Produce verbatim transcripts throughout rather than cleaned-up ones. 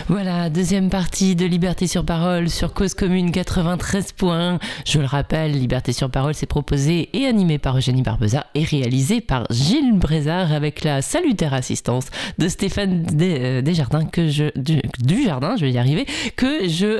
Voilà, deuxième partie de Liberté sur Parole sur Cause Commune quatre-vingt-treize point un. Je le rappelle, Liberté sur Parole, c'est proposé et animé par Eugénie Barbeza et réalisé par Gilles Brézard avec la salutaire assistance de Stéphane Desjardins, que je, du, du Jardin, je vais y arriver, que je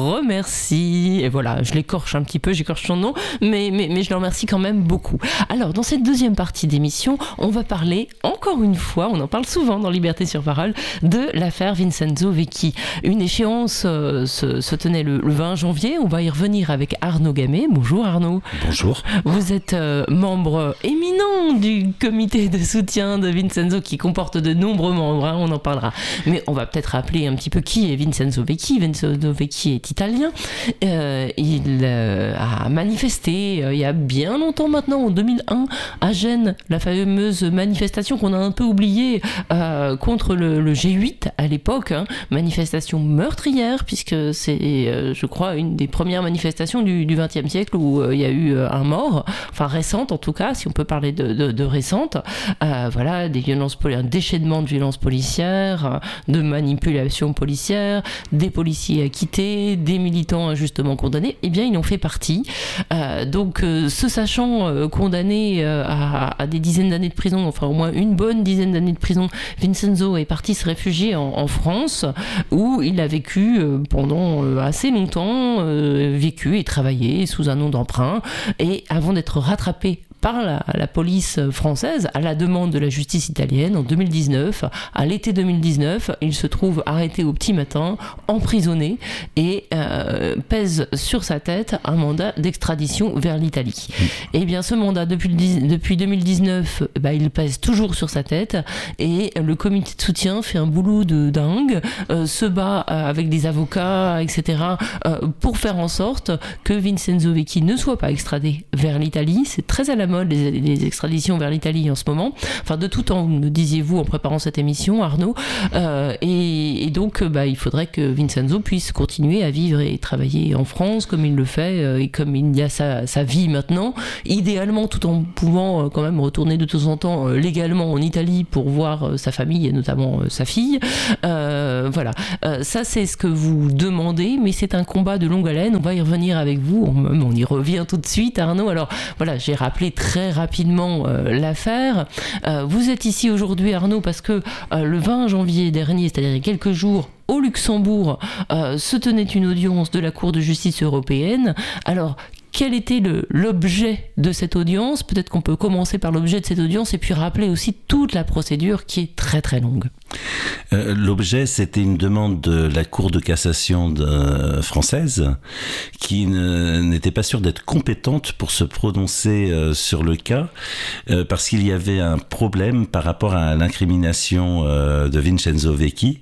remercie. Et voilà, je l'écorche un petit peu, j'écorche son nom, mais, mais, mais je le remercie quand même beaucoup. Alors, dans cette deuxième partie d'émission, on va parler, encore une fois, on en parle souvent dans Liberté sur Parole, de l'affaire Vincenzo Vecchi. Une échéance euh, se, se tenait le, le vingt janvier. On va y revenir avec Arnaud Gamet. Bonjour Arnaud. Bonjour. Vous êtes euh, membre éminent du comité de soutien de Vincenzo qui comporte de nombreux membres, hein, on en parlera. Mais on va peut-être rappeler un petit peu qui est Vincenzo Vecchi. Vincenzo Vecchi est italien. Euh, il euh, a manifesté euh, il y a bien longtemps maintenant, en deux mille un, à Gênes, la fameuse manifestation qu'on a un peu oubliée euh, contre le, le G huit à l'époque, hein, manifestation meurtrière, puisque c'est, euh, je crois, une des premières manifestations du vingtième siècle où euh, il y a eu euh, un mort, enfin récente en tout cas, si on peut parler de, de, de récente. Euh, voilà, des violences, un déchaînement de violences policières, de manipulations policières, des policiers acquittés, des militants injustement condamnés. Eh bien, ils en fait partie. Euh, donc, euh, se sachant euh, condamné euh, à, à des dizaines d'années de prison, enfin au moins une bonne dizaine d'années de prison, Vincenzo est parti se réfugier en, en France, où il a vécu euh, pendant euh, assez longtemps, euh, vécu et travaillé sous un nom d'emprunt, et avant d'être rattrapé par la, la police française, à la demande de la justice italienne, en deux mille dix-neuf, à l'été deux mille dix-neuf, il se trouve arrêté au petit matin, emprisonné, et euh, pèse sur sa tête un mandat d'extradition vers l'Italie. Et bien ce mandat, depuis, le, depuis deux mille dix-neuf, bah, il pèse toujours sur sa tête, et le comité de soutien fait un boulot de dingue, euh, se bat euh, avec des avocats, et cetera, euh, pour faire en sorte que Vincenzo Vecchi ne soit pas extradé vers l'Italie. C'est très à la mode les, les extraditions vers l'Italie en ce moment, enfin de tout temps, me disiez-vous en préparant cette émission, Arnaud, euh, et, et donc bah, il faudrait que Vincenzo puisse continuer à vivre et travailler en France comme il le fait, euh, et comme il y a sa, sa vie maintenant, idéalement tout en pouvant euh, quand même retourner de temps en temps euh, légalement en Italie pour voir euh, sa famille et notamment euh, sa fille. Euh, voilà, euh, ça c'est ce que vous demandez, mais c'est un combat de longue haleine, on va y revenir avec vous, on, on y revient tout de suite, Arnaud. Alors voilà, j'ai rappelé très rapidement euh, l'affaire. Euh, vous êtes ici aujourd'hui, Arnaud, parce que euh, le vingt janvier dernier, c'est-à-dire il y a quelques jours, au Luxembourg, euh, se tenait une audience de la Cour de justice européenne. Alors, quel était le, l'objet de cette audience ? Peut-être qu'on peut commencer par l'objet de cette audience et puis rappeler aussi toute la procédure qui est très très longue. Euh, l'objet, c'était une demande de la Cour de cassation de, euh, française qui ne, n'était pas sûre d'être compétente pour se prononcer euh, sur le cas euh, parce qu'il y avait un problème par rapport à l'incrimination euh, de Vincenzo Vecchi.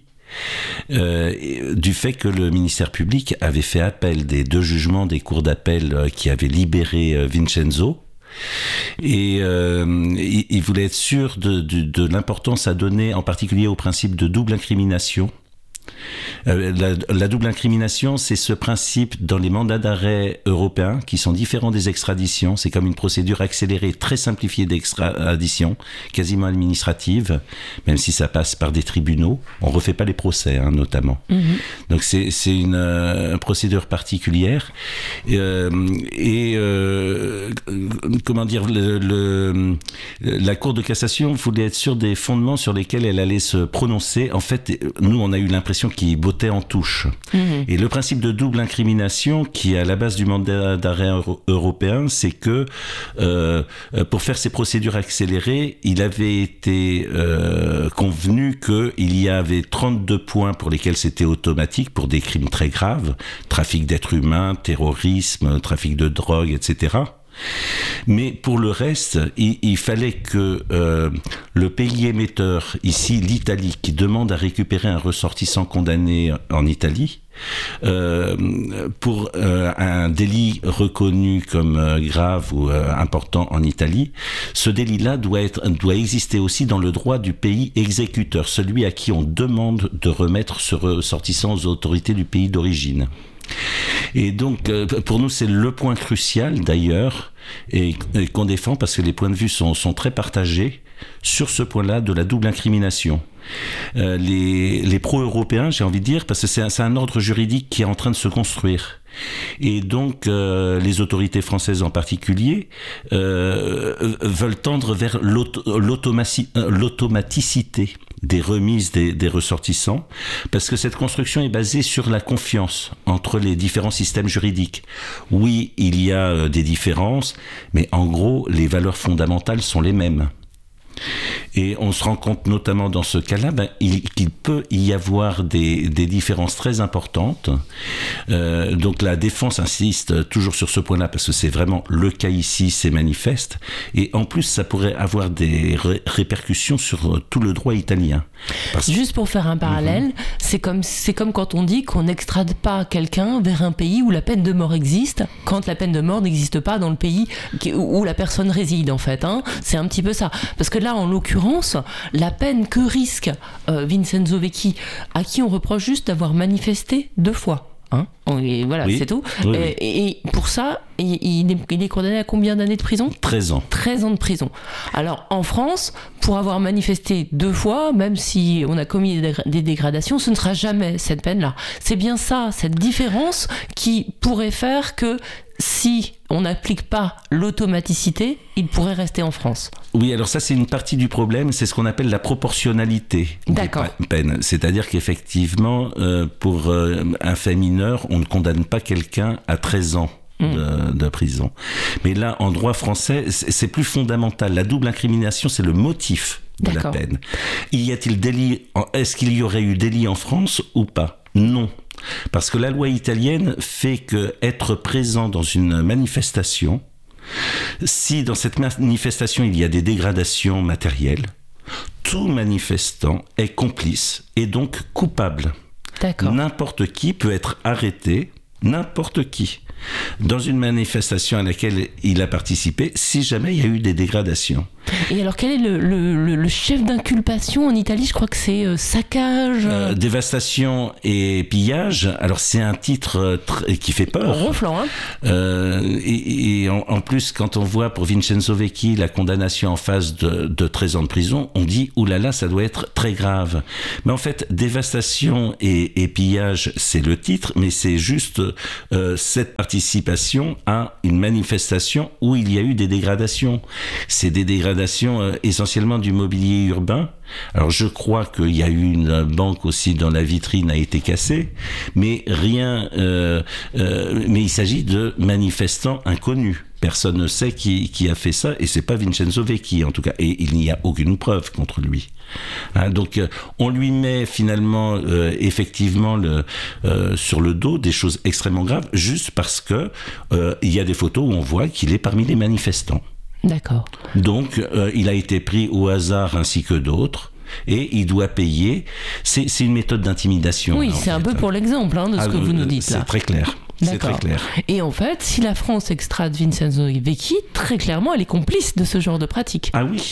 Euh, du fait que le ministère public avait fait appel des deux jugements des cours d'appel euh, qui avaient libéré euh, Vincenzo, et euh, il, il voulait être sûr de, de, de l'importance à donner en particulier au principe de double incrimination. Euh, la, la double incrimination, c'est ce principe dans les mandats d'arrêt européens qui sont différents des extraditions. C'est comme une procédure accélérée, très simplifiée d'extradition, quasiment administrative, même si ça passe par des tribunaux. On refait pas les procès, hein, notamment. Mm-hmm. Donc c'est, c'est une euh, procédure particulière. Euh, et euh, comment dire, le, le, la Cour de cassation voulait être sûre des fondements sur lesquels elle allait se prononcer. En fait, nous, on a eu l'impression qui bottait en touche. Mmh. Et le principe de double incrimination qui est à la base du mandat d'arrêt euro- européen, c'est que euh, pour faire ces procédures accélérées, il avait été euh, convenu qu'il y avait trente-deux points pour lesquels c'était automatique pour des crimes très graves, trafic d'êtres humains, terrorisme, trafic de drogue, et cetera. Mais pour le reste, il, il fallait que euh, le pays émetteur, ici l'Italie, qui demande à récupérer un ressortissant condamné en Italie, euh, pour euh, un délit reconnu comme euh, grave ou euh, important en Italie, ce délit-là doit être, doit exister aussi dans le droit du pays exécuteur, celui à qui on demande de remettre ce ressortissant aux autorités du pays d'origine. Et donc, pour nous, c'est le point crucial, d'ailleurs, et, et qu'on défend parce que les points de vue sont, sont très partagés sur ce point-là de la double incrimination. euh, les, les pro-européens, j'ai envie de dire, parce que c'est un, c'est un ordre juridique qui est en train de se construire. Et donc, euh, les autorités françaises en particulier euh, veulent tendre vers l'auto, l'automaci, l'automaticité des remises des, des ressortissants, parce que cette construction est basée sur la confiance entre les différents systèmes juridiques. Oui, il y a des différences, mais en gros, les valeurs fondamentales sont les mêmes. Et on se rend compte notamment dans ce cas-là ben, il, qu'il peut y avoir des, des différences très importantes. Euh, donc la défense insiste toujours sur ce point-là parce que c'est vraiment le cas ici, c'est manifeste. Et en plus, ça pourrait avoir des ré- répercussions sur tout le droit italien. Parce... Juste pour faire un parallèle, mm-hmm. c'est, comme, c'est comme quand on dit qu'on n'extrade pas quelqu'un vers un pays où la peine de mort existe, quand la peine de mort n'existe pas dans le pays où la personne réside en fait. Hein. C'est un petit peu ça. Parce que là, en l'occurrence, la peine que risque euh, Vincenzo Vecchi, à qui on reproche juste d'avoir manifesté deux fois. Hein et voilà, oui. c'est tout. Oui, et, oui. et pour ça, il, il, est, il est condamné à combien d'années de prison ? treize ans. treize ans de prison. Alors, en France, pour avoir manifesté deux fois, même si on a commis des, des dégradations, ce ne sera jamais cette peine-là. C'est bien ça, cette différence qui pourrait faire que si on n'applique pas l'automaticité, il pourrait rester en France. Oui, alors ça c'est une partie du problème, c'est ce qu'on appelle la proportionnalité D'accord. des peines. C'est-à-dire qu'effectivement, euh, pour euh, un fait mineur, on ne condamne pas quelqu'un à treize ans. De, de prison. Mais là, en droit français, c'est, c'est plus fondamental. La double incrimination, c'est le motif de D'accord. la peine. Y a-t-il délit en, est-ce qu'il y aurait eu délit en France ou pas ? Non. Parce que la loi italienne fait que être présent dans une manifestation, si dans cette manifestation il y a des dégradations matérielles, tout manifestant est complice et donc coupable. D'accord. N'importe qui peut être arrêté, n'importe qui, dans une manifestation à laquelle il a participé, si jamais il y a eu des dégradations. Et alors, quel est le, le, le chef d'inculpation en Italie ? Je crois que c'est euh, saccage... Euh, dévastation et pillage. Alors, c'est un titre tr- qui fait peur. Ronflant, hein euh, Et, et en, en plus, quand on voit pour Vincenzo Vecchi la condamnation en face de, de treize ans de prison, on dit « oulala, ça doit être très grave ». Mais en fait, dévastation et, et pillage, c'est le titre, mais c'est juste euh, cette participation à une manifestation où il y a eu des dégradations. C'est des dégradations Euh, essentiellement du mobilier urbain. Alors je crois qu'il y a eu une banque aussi dont la vitrine a été cassée, mais rien. Euh, euh, mais il s'agit de manifestants inconnus. Personne ne sait qui, qui a fait ça, et c'est pas Vincenzo Vecchi en tout cas. Et il n'y a aucune preuve contre lui. Hein, donc euh, on lui met finalement euh, effectivement le, euh, sur le dos des choses extrêmement graves, juste parce que euh, il y a des photos où on voit qu'il est parmi les manifestants. D'accord. Donc, euh, il a été pris au hasard ainsi que d'autres. Et il doit payer. C'est, c'est une méthode d'intimidation. Oui, là, c'est en un fait. peu pour l'exemple hein, de ce ah, que vous nous dites c'est là. C'est très clair. D'accord. C'est très clair. Et en fait, si la France extrade Vincenzo Vecchi, très clairement, elle est complice de ce genre de pratique. Ah oui.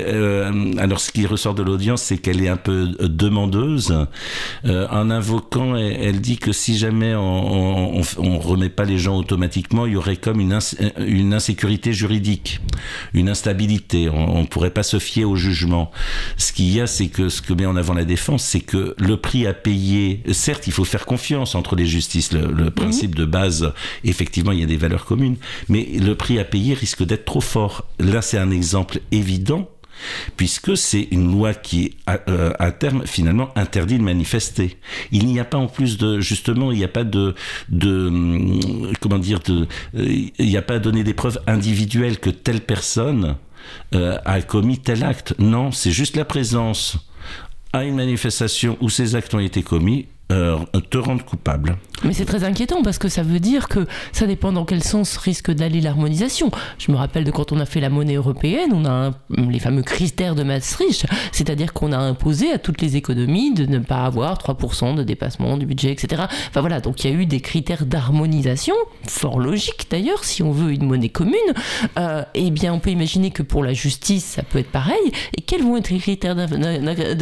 Euh, alors, ce qui ressort de l'audience, c'est qu'elle est un peu demandeuse. Euh, en invoquant, elle, elle dit que si jamais on ne remet pas les gens automatiquement, il y aurait comme une, ins- une insécurité juridique, une instabilité. On ne pourrait pas se fier au jugement. Ce qu'il y a, c'est que ce que met en avant la défense, c'est que le prix à payer, certes, il faut faire confiance entre les justices, le, le principe de base, effectivement, il y a des valeurs communes, mais le prix à payer risque d'être trop fort. Là, c'est un exemple évident, puisque c'est une loi qui, à, euh, à terme, finalement, interdit de manifester. Il n'y a pas, en plus de, justement, il n'y a pas de, de comment dire, de, euh, il n'y a pas à donner des preuves individuelles que telle personne euh, a commis tel acte. Non, c'est juste la présence à une manifestation où ces actes ont été commis, Euh, te rendre coupable. Mais c'est très inquiétant parce que ça veut dire que ça dépend dans quel sens risque d'aller l'harmonisation. Je me rappelle de quand on a fait la monnaie européenne, on a un, les fameux critères de Maastricht, c'est-à-dire qu'on a imposé à toutes les économies de ne pas avoir trois pour cent de dépassement du budget, et cetera. Enfin voilà, donc il y a eu des critères d'harmonisation, fort logiques d'ailleurs, si on veut une monnaie commune. Euh, eh bien, on peut imaginer que pour la justice, ça peut être pareil. Et quels vont être les critères d'harmonisation ?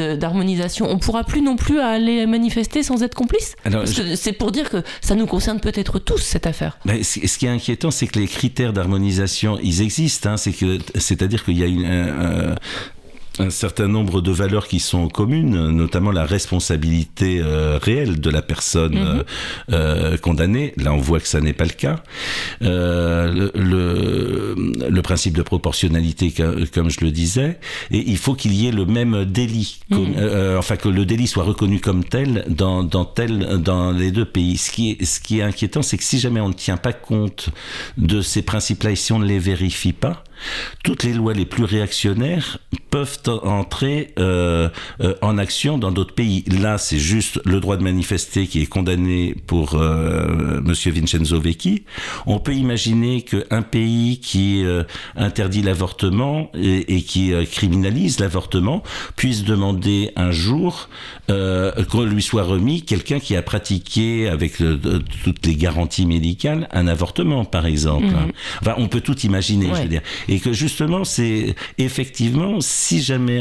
On ne pourra plus non plus aller manifester sans être complice ? Alors, Parce que je... c'est pour dire que ça nous concerne peut-être tous, cette affaire. Ben, ce qui est inquiétant, c'est que les critères d'harmonisation, ils existent. Hein, c'est que, c'est-à-dire qu'il y a une... Un, un certain nombre de valeurs qui sont communes, notamment la responsabilité euh, réelle de la personne mmh. euh, condamnée. Là, on voit que ça n'est pas le cas. Euh, le, le, le principe de proportionnalité, comme je le disais, et il faut qu'il y ait le même délit, mmh. euh, enfin que le délit soit reconnu comme tel dans, dans, tel, dans les deux pays. Ce qui est, ce qui est inquiétant, c'est que si jamais on ne tient pas compte de ces principes-là et si on ne les vérifie pas, toutes les lois les plus réactionnaires peuvent entrer euh, euh, en action dans d'autres pays. Là, c'est juste le droit de manifester qui est condamné pour euh, Monsieur Vincenzo Vecchi. On peut imaginer qu'un pays qui euh, interdit l'avortement et, et qui euh, criminalise l'avortement puisse demander un jour euh, qu'on lui soit remis quelqu'un qui a pratiqué avec le, de, toutes les garanties médicales un avortement, par exemple. Mmh. Enfin, on peut tout imaginer, ouais. je veux dire. Et que justement, c'est effectivement, si jamais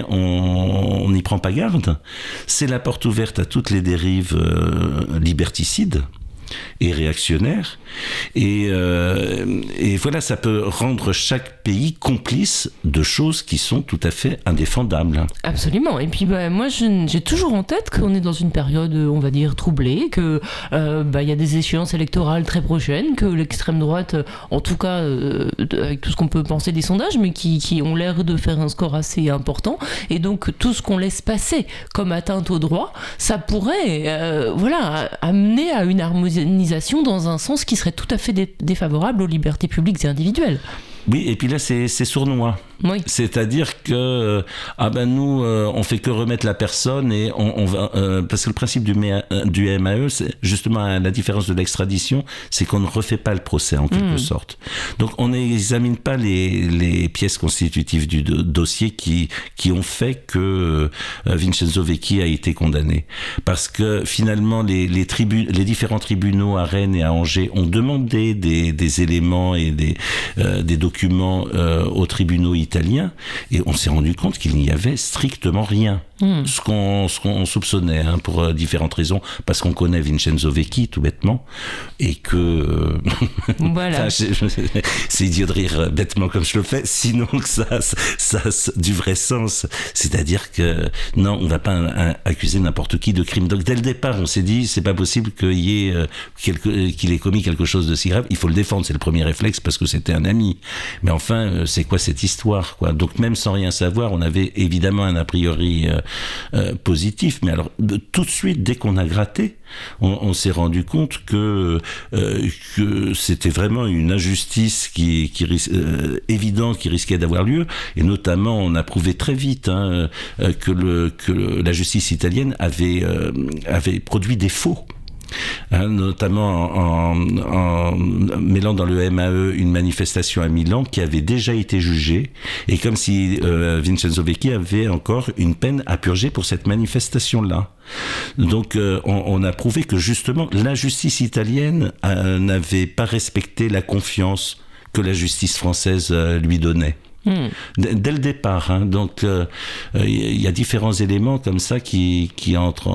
on n'y prend pas garde, c'est la porte ouverte à toutes les dérives euh, liberticides et réactionnaires. Et, euh, et voilà, ça peut rendre chaque pays complice de choses qui sont tout à fait indéfendables. Absolument. Et puis bah, moi, je, j'ai toujours en tête qu'on est dans une période, on va dire, troublée, qu'il euh, bah, y a des échéances électorales très prochaines, que l'extrême droite, en tout cas, euh, avec tout ce qu'on peut penser des sondages, mais qui, qui ont l'air de faire un score assez important. Et donc, tout ce qu'on laisse passer comme atteinte au droit, ça pourrait euh, voilà, amener à une harmonisation dans un sens qui serait tout à fait dé- défavorable aux libertés publiques et individuelles. Oui, et puis là, c'est, c'est sournois. Oui. C'est-à-dire que, euh, ah ben nous, euh, on fait que remettre la personne et on, on va, euh, parce que le principe du, du M A E, c'est justement la différence de l'extradition, c'est qu'on ne refait pas le procès en quelque mmh. sorte. Donc on n'examine pas les, les pièces constitutives du do- dossier qui, qui ont fait que euh, Vincenzo Vecchi a été condamné. Parce que finalement, les, les, tribu- les différents tribunaux à Rennes et à Angers ont demandé des, des éléments et des, euh, des documents euh, aux tribunaux italiens, et on s'est rendu compte qu'il n'y avait strictement rien. Mmh. Ce qu'on, ce qu'on soupçonnait, hein, pour euh, différentes raisons, parce qu'on connaît Vincenzo Vecchi, tout bêtement, et que... Euh, voilà. je, je, c'est idiot de rire bêtement comme je le fais, sinon que ça, ça, ça, ça du vrai sens. C'est-à-dire que, non, on ne va pas un, un, accuser n'importe qui de crime. Donc, dès le départ, on s'est dit, c'est pas possible qu'il y ait, euh, quelque, qu'il ait commis quelque chose de si grave. Il faut le défendre, c'est le premier réflexe, parce que c'était un ami. Mais enfin, euh, c'est quoi cette histoire, quoi? Donc, même sans rien savoir, on avait évidemment un a priori... Euh, Euh, positif, mais alors de, tout de suite, dès qu'on a gratté, on, on s'est rendu compte que, euh, que c'était vraiment une injustice qui, qui euh, évidente qui risquait d'avoir lieu, et notamment on a prouvé très vite hein, euh, que, le, que la justice italienne avait, euh, avait produit des faux. Hein, notamment en, en, en mêlant dans le M A E une manifestation à Milan qui avait déjà été jugée, et comme si euh, Vincenzo Vecchi avait encore une peine à purger pour cette manifestation-là. Donc euh, on, on a prouvé que justement la justice italienne euh, n'avait pas respecté la confiance que la justice française euh, lui donnait. Mmh. Dès le départ, hein, donc il euh, euh, y a différents éléments comme ça qui, qui entrent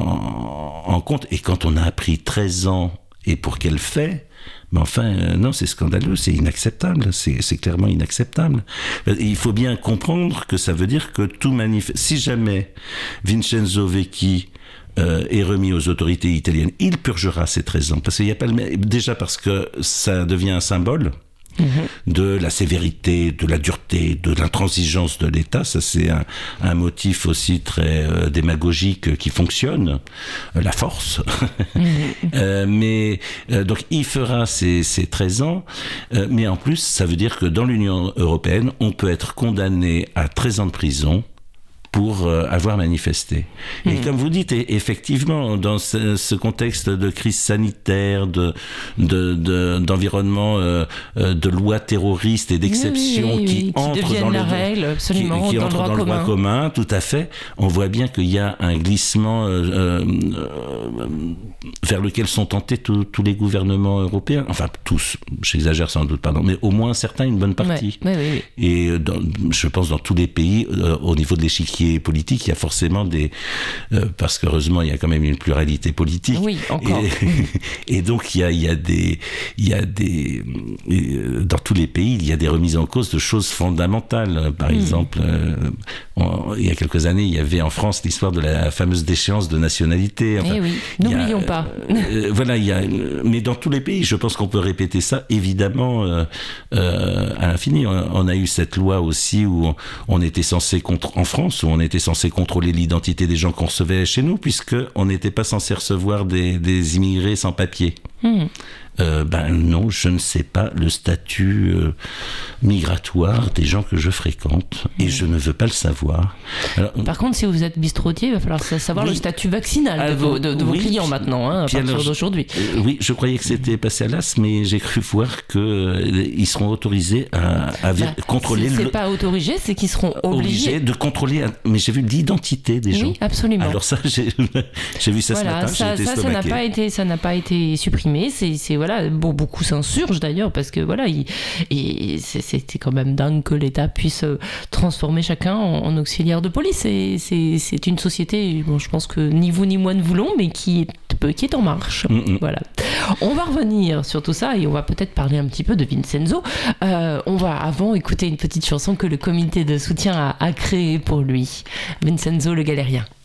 en, en, en compte, et quand on a appris treize ans et pour quel fait, mais enfin euh, non, c'est scandaleux, c'est inacceptable, c'est, c'est clairement inacceptable. Et il faut bien comprendre que ça veut dire que tout manifeste, si jamais Vincenzo Vecchi Euh, est remis aux autorités italiennes, il purgera ses treize ans, parce qu'il y a pas le... déjà parce que ça devient un symbole Mmh. de la sévérité, de la dureté, de l'intransigeance de l'État. Ça, c'est un, un motif aussi très euh, démagogique qui fonctionne, euh, la force. Mmh. euh, mais euh, donc, il fera ses, ses treize ans, euh, mais en plus, ça veut dire que dans l'Union européenne, on peut être condamné à treize ans de prison pour euh, avoir manifesté. Et mmh. comme vous dites, effectivement, dans ce, ce contexte de crise sanitaire, de, de, de, d'environnement, euh, de lois terroristes et d'exceptions oui, oui, oui, qui, qui entrent dans, la le, règle, absolument, qui, qui dans, entrent le, droit dans le droit commun. commun, tout à fait, on voit bien qu'il y a un glissement euh, euh, vers lequel sont tentés tous, tous les gouvernements européens, enfin tous, j'exagère sans doute, pardon, mais au moins certains, une bonne partie. Ouais, ouais, ouais, ouais. Et dans, je pense dans tous les pays, euh, au niveau de l'échiquier qui est politique, il y a forcément des... Euh, parce qu'heureusement, il y a quand même une pluralité politique. Oui, encore. Et, et donc, il y a, il y a des... Il y a des dans tous les pays, il y a des remises en cause de choses fondamentales. Par mmh. exemple, euh, on, il y a quelques années, il y avait en France l'histoire de la fameuse déchéance de nationalité. Enfin, eh oui, n'oublions a, pas. Euh, voilà, il y a... Mais dans tous les pays, je pense qu'on peut répéter ça, évidemment, euh, euh, à l'infini. On, on a eu cette loi aussi où on, on était censé, contre, en France, où on était censé contrôler l'identité des gens qu'on recevait chez nous, puisqu'on n'était pas censé recevoir des, des immigrés sans papier. Mmh. Euh, ben non, je ne sais pas le statut euh, migratoire des gens que je fréquente et je ne veux pas le savoir. Alors, Par contre, si vous êtes bistrotier, il va falloir savoir oui. le statut vaccinal alors, de, vos, de, de oui, vos clients maintenant, hein, à partir alors, d'aujourd'hui. Euh, oui, je croyais que c'était passé à l'as, mais j'ai cru voir qu'ils euh, seront autorisés à, à bah, contrôler... C'est le... pas autorisé, c'est qu'ils seront obligés... obligés de contrôler, mais j'ai vu l'identité des gens. Oui, absolument. Alors ça, j'ai, j'ai vu ça voilà, ce matin, ça, j'ai été ça, ça n'a pas été, ça n'a pas été supprimé, c'est, c'est voilà, bon, beaucoup s'insurgent d'ailleurs, parce que voilà, il, et c'est, c'était quand même dingue que l'État puisse transformer chacun en, en auxiliaire de police. Et c'est, c'est une société, bon, je pense que ni vous ni moi ne voulons, mais qui est, qui est en marche. Mm-hmm. Voilà. On va revenir sur tout ça et on va peut-être parler un petit peu de Vincenzo. Euh, on va avant écouter une petite chanson que le comité de soutien a, a créée pour lui. Vincenzo le Galérien.